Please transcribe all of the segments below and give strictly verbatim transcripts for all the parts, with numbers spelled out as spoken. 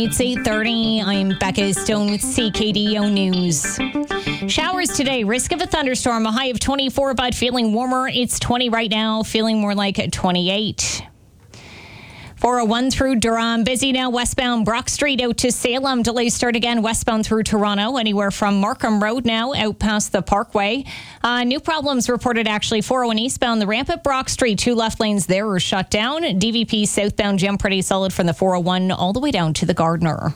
It's eight thirty. I'm Becca Stone with C K D O News. Showers today. Risk of a thunderstorm. A high of twenty-four, but feeling warmer. It's twenty right now. Feeling more like twenty-eight. four oh one through Durham. Busy now westbound Brock Street out to Salem. Delays start again westbound through Toronto. Anywhere from Markham Road now out past the Parkway. Uh, new problems reported actually. four oh one eastbound. The ramp at Brock Street. Two left lanes there are shut down. D V P southbound jam pretty solid from the four oh one all the way down to the Gardiner.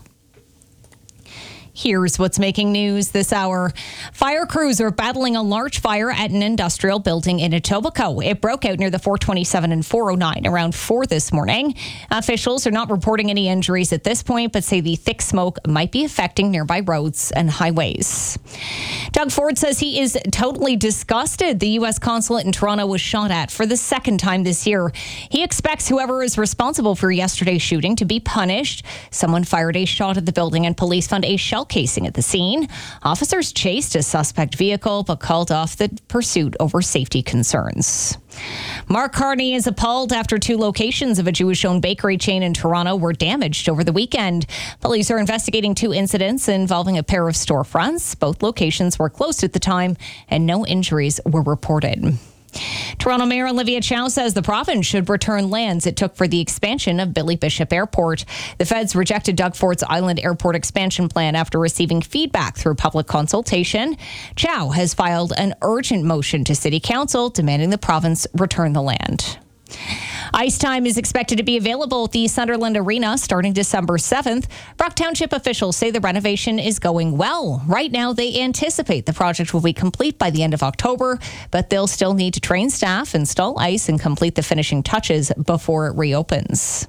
Here's what's making news this hour. Fire crews are battling a large fire at an industrial building in Etobicoke. It broke out near the four twenty-seven and four oh nine around four this morning. Officials are not reporting any injuries at this point, but say the thick smoke might be affecting nearby roads and highways. Doug Ford says he is totally disgusted the U S consulate in Toronto was shot at for the second time this year. He expects whoever is responsible for yesterday's shooting to be punished. Someone fired a shot at the building and police found a shell casing at the scene. Officers chased a suspect vehicle but called off the pursuit over safety concerns. Mark Carney is appalled after two locations of a Jewish-owned bakery chain in Toronto were damaged over the weekend. Police are investigating two incidents involving a pair of storefronts. Both locations were closed at the time and no injuries were reported. Toronto Mayor Olivia Chow says the province should return lands it took for the expansion of Billy Bishop Airport. The feds rejected Doug Ford's Island Airport expansion plan after receiving feedback through public consultation. Chow has filed an urgent motion to City Council demanding the province return the land. Ice time is expected to be available at the Sunderland Arena starting December seventh. Brock Township officials say the renovation is going well. Right now, they anticipate the project will be complete by the end of October, but they'll still need to train staff, install ice, and complete the finishing touches before it reopens.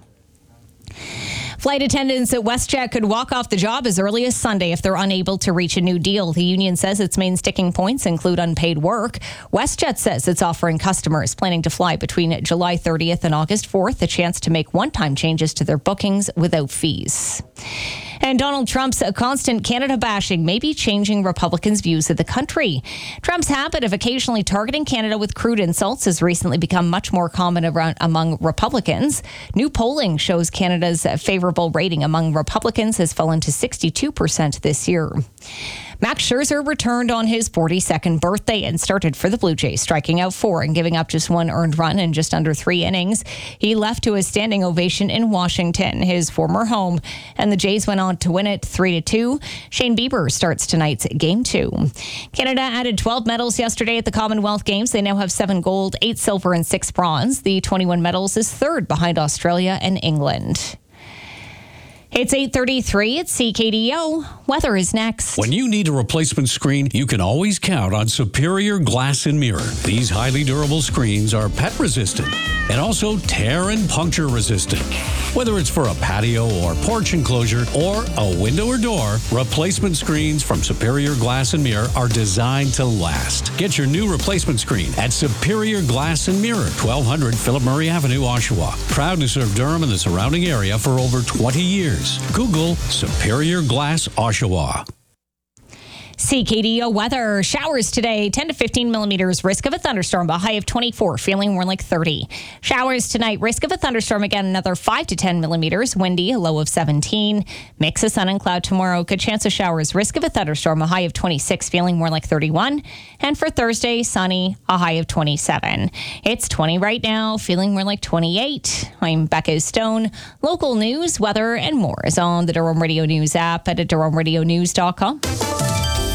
Flight attendants at WestJet could walk off the job as early as Sunday if they're unable to reach a new deal. The union says its main sticking points include unpaid work. WestJet says it's offering customers planning to fly between July thirtieth and August fourth a chance to make one-time changes to their bookings without fees. And Donald Trump's constant Canada bashing may be changing Republicans' views of the country. Trump's habit of occasionally targeting Canada with crude insults has recently become much more common around among Republicans. New polling shows Canada's favorable rating among Republicans has fallen to sixty-two percent this year. Max Scherzer returned on his forty-second birthday and started for the Blue Jays, striking out four and giving up just one earned run in just under three innings. He left to a standing ovation in Washington, his former home, and the Jays went on to win it three to two. Shane Bieber starts tonight's game two. Canada added twelve medals yesterday at the Commonwealth Games. They now have seven gold, eight silver, and six bronze. The twenty-one medals is third behind Australia and England. It's eight thirty-three at C K D O. Weather is next. When you need a replacement screen, you can always count on Superior Glass and Mirror. These highly durable screens are pet resistant and also tear and puncture resistant. Whether it's for a patio or porch enclosure or a window or door, replacement screens from Superior Glass and Mirror are designed to last. Get your new replacement screen at Superior Glass and Mirror, twelve hundred Philip Murray Avenue, Oshawa. Proud to serve Durham and the surrounding area for over twenty years. Google Superior Glass Oshawa. C K D O weather. Showers today, ten to fifteen millimeters. Risk of a thunderstorm, a high of twenty-four, feeling more like thirty. Showers tonight, risk of a thunderstorm again, another five to ten millimeters. Windy, a low of seventeen. Mix of sun and cloud tomorrow. Good chance of showers. Risk of a thunderstorm, a high of twenty-six, feeling more like thirty-one. And for Thursday, sunny, a high of twenty-seven. It's twenty right now, feeling more like twenty-eight. I'm Becca Stone. Local news, weather, and more is on the Durham Radio News app at durham radio news dot com.